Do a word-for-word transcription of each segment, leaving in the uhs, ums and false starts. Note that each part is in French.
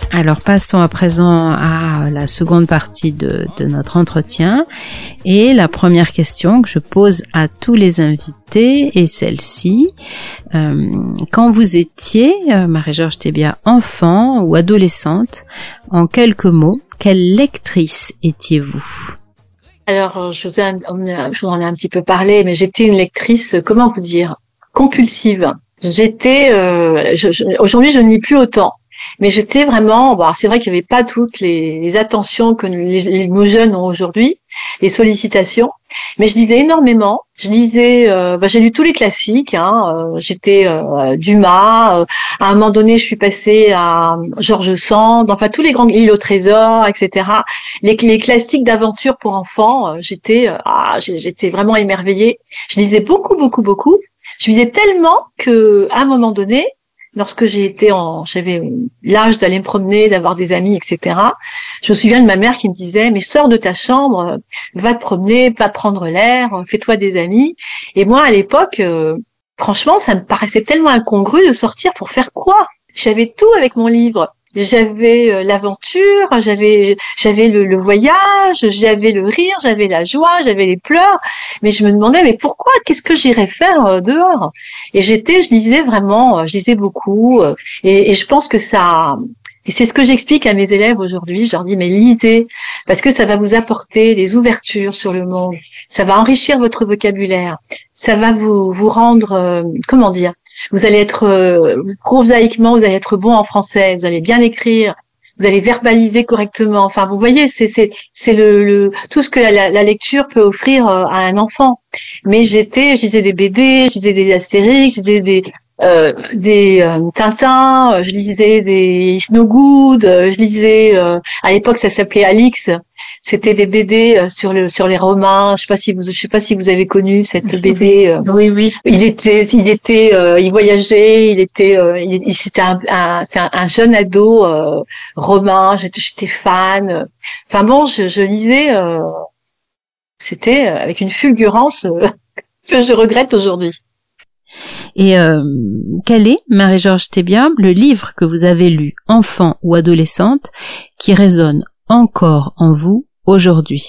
Alors passons à présent à la seconde partie de, de notre entretien et la première question que je pose à tous les invités est celle-ci. Euh, quand vous étiez, euh, Marie-Georges Thébia, enfant ou adolescente, en quelques mots, quelle lectrice étiez-vous ? Alors, je vous, en, je vous en ai un petit peu parlé, mais j'étais une lectrice, comment vous dire, compulsive. J'étais, euh, je, je, aujourd'hui je ne lis plus autant. Mais j'étais vraiment, bon, c'est vrai qu'il n'y avait pas toutes les, les attentions que nous, les, les, nos jeunes ont aujourd'hui, les sollicitations, mais je lisais énormément. Je lisais, euh, bah, j'ai lu tous les classiques. Hein, euh, j'étais euh, Dumas. Euh, à un moment donné, je suis passée à George Sand. Enfin, tous les grands L'île au trésor, et cetera. Les, les classiques d'aventure pour enfants. Euh, j'étais, euh, ah, j'étais vraiment émerveillée. Je lisais beaucoup, beaucoup, beaucoup. Je lisais tellement que, à un moment donné, lorsque j'ai été en, j'avais l'âge d'aller me promener, d'avoir des amis, et cetera. Je me souviens de ma mère qui me disait, mais sors de ta chambre, va te promener, va prendre l'air, fais-toi des amis. Et moi, à l'époque, euh, franchement, ça me paraissait tellement incongru de sortir pour faire quoi? J'avais tout avec mon livre. J'avais euh, l'aventure, j'avais j'avais le, le voyage, j'avais le rire, j'avais la joie, j'avais les pleurs, mais je me demandais mais pourquoi, qu'est-ce que j'irais faire euh, dehors? Et j'étais, je lisais vraiment, euh, je lisais beaucoup, euh, et, et je pense que ça, et c'est ce que j'explique à mes élèves aujourd'hui. Je leur dis mais lisez parce que ça va vous apporter des ouvertures sur le monde, ça va enrichir votre vocabulaire, ça va vous vous rendre, euh, comment dire. Vous allez être, euh, prosaïquement, vous allez être bon en français, vous allez bien écrire, vous allez verbaliser correctement. Enfin, vous voyez, c'est c'est c'est le, le tout ce que la, la lecture peut offrir euh, à un enfant. Mais j'étais, je lisais des B D, je lisais des Astérix, je lisais des euh, des euh, Tintin, je lisais des Snow Good, je lisais euh, à l'époque ça s'appelait Alix. C'était des B D sur le sur les Romains. Je sais pas si vous je sais pas si vous avez connu cette B D. Oui oui. Il était il était euh, il voyageait. Il était euh, il, c'était un un, un un jeune ado euh, romain. J'étais j'étais fan. Enfin bon, je, je lisais. Euh, c'était avec une fulgurance euh, que je regrette aujourd'hui. Et euh, quel est, Marie-Georges Thébia, le livre que vous avez lu, enfant ou adolescente, qui résonne encore en vous aujourd'hui?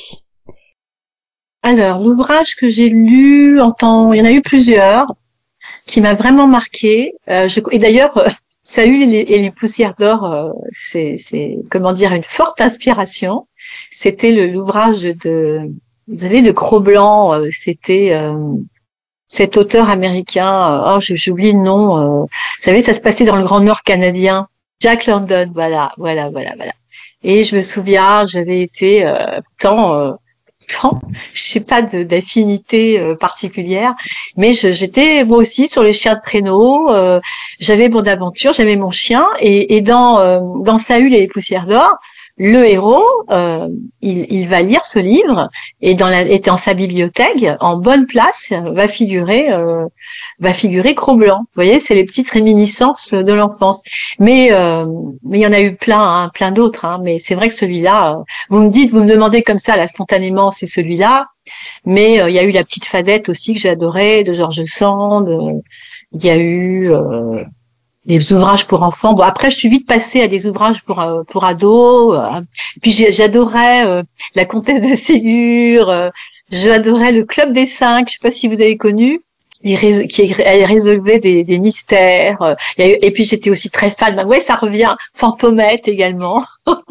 Alors, l'ouvrage que j'ai lu en temps, il y en a eu plusieurs, qui m'a vraiment marqué. Euh, je, et d'ailleurs, euh, Saül et les, et les poussières d'or, euh, c'est, c'est, comment dire, une forte inspiration. C'était le, l'ouvrage de, vous savez, de Cro-Blanc. Euh, c'était euh, cet auteur américain. Euh, oh, j'oublie le nom. Euh, vous savez, ça se passait dans le Grand Nord canadien. Jack London. Voilà, voilà, voilà, voilà. Et je me souviens, j'avais été euh, tant, euh, tant, je sais pas de, d'affinité euh, particulière, mais je, j'étais moi aussi sur les chiens de traîneau. Euh, j'avais mon aventure, j'avais mon chien, et, et dans euh, dans Saül et les poussières d'or, le héros, euh, il, il va lire ce livre et dans la, et dans sa bibliothèque, en bonne place, va figurer, euh, va figurer Cro-Blanc. Vous voyez, c'est les petites réminiscences de l'enfance. Mais, euh, mais il y en a eu plein, hein, plein d'autres. Hein, mais c'est vrai que celui-là, euh, vous me dites, vous me demandez comme ça, là, spontanément, c'est celui-là. Mais euh, il y a eu La Petite Fadette aussi que j'adorais, de George Sand. Euh, il y a eu euh, des ouvrages pour enfants. Bon, après, je suis vite passée à des ouvrages pour euh, pour ados. Euh, puis j'adorais euh, La Comtesse de Ségur. Euh, j'adorais Le Club des Cinq. Je sais pas si vous avez connu. Il rés- qui elle résolvait des, des mystères. Euh, et, et puis j'étais aussi très fan. Ben, ouais, ça revient. Fantomette également.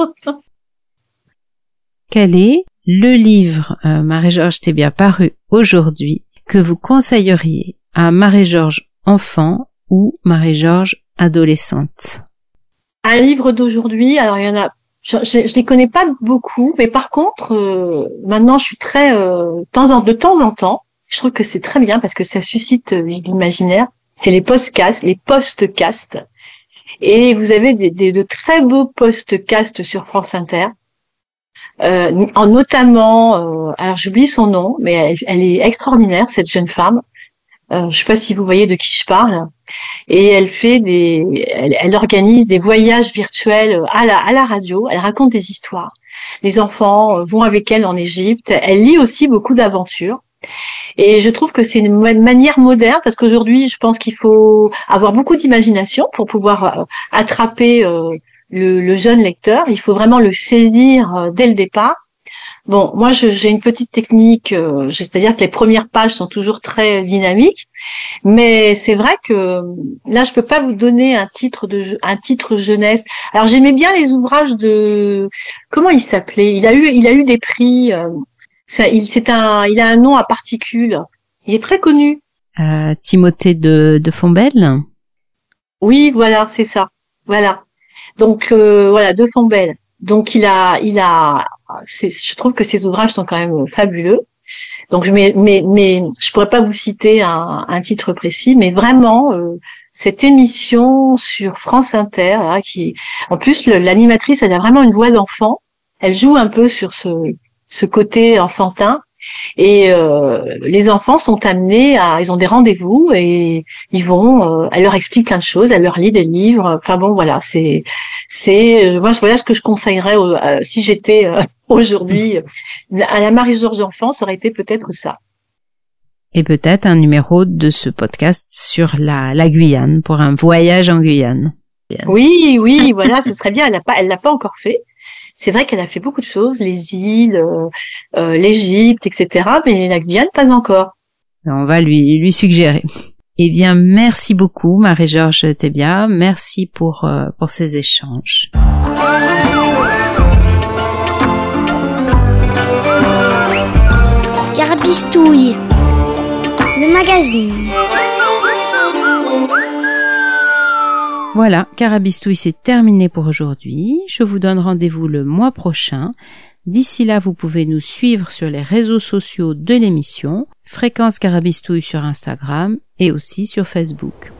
Quel est le livre, euh, Marie-Georges Thébia, paru aujourd'hui, que vous conseilleriez à Marie-Georges enfant ou Marie-Georges adolescente? Un livre d'aujourd'hui, alors il y en a, je, je, je les connais pas beaucoup, mais par contre, euh, maintenant je suis très, euh, temps en, de temps en temps, je trouve que c'est très bien parce que ça suscite euh, l'imaginaire. C'est les podcasts, les podcasts, et vous avez des, des, de très beaux podcasts sur France Inter. Euh, en notamment, euh, alors j'oublie son nom, mais elle, elle est extraordinaire cette jeune femme. Euh, je sais pas si vous voyez de qui je parle. Et elle fait des, elle, elle organise des voyages virtuels à la à la radio. Elle raconte des histoires. Les enfants vont avec elle en Égypte. Elle lit aussi beaucoup d'aventures. Et je trouve que c'est une manière moderne parce qu'aujourd'hui, je pense qu'il faut avoir beaucoup d'imagination pour pouvoir attraper euh, le, le jeune lecteur. Il faut vraiment le saisir euh, dès le départ. Bon, moi, je, j'ai une petite technique, euh, c'est-à-dire que les premières pages sont toujours très dynamiques, mais c'est vrai que là, je peux pas vous donner un titre de un titre jeunesse. Alors, j'aimais bien les ouvrages de comment il s'appelait. Il a eu, il a eu des prix. Euh, ça, il, c'est un, il a un nom à particules. Il est très connu. Euh, Timothée de, de Fontbelle. Oui, voilà, c'est ça. Voilà. Donc euh, voilà, de Fontbelle. Donc il a, il a. C'est, je trouve que ces ouvrages sont quand même fabuleux. Donc je mais mais mais je pourrais pas vous citer un, un titre précis, mais vraiment euh, cette émission sur France Inter, hein, qui en plus le, l'animatrice, elle a vraiment une voix d'enfant. Elle joue un peu sur ce ce côté enfantin. Et euh, les enfants sont amenés à, ils ont des rendez-vous et ils vont, euh, elle leur explique plein de choses, elle leur lit des livres. Enfin bon, voilà, c'est, c'est, euh, moi, voilà ce que je conseillerais euh, si j'étais euh, aujourd'hui à la Marie-Georges Enfant, ça aurait été peut-être ça. Et peut-être un numéro de ce podcast sur la, la Guyane, pour un voyage en Guyane. Oui, oui, voilà, ce serait bien. Elle l'a pas, elle l'a pas encore fait. C'est vrai qu'elle a fait beaucoup de choses, les îles, euh, euh, l'Égypte, et cetera. Mais la Guyane, pas encore. On va lui lui suggérer. Eh bien, merci beaucoup, Marie-Georges Thébia. Merci pour euh, pour ces échanges. Carabistouille, le magazine. Voilà, Carabistouille, c'est terminé pour aujourd'hui. Je vous donne rendez-vous le mois prochain. D'ici là, vous pouvez nous suivre sur les réseaux sociaux de l'émission, Fréquence Carabistouille sur Instagram et aussi sur Facebook.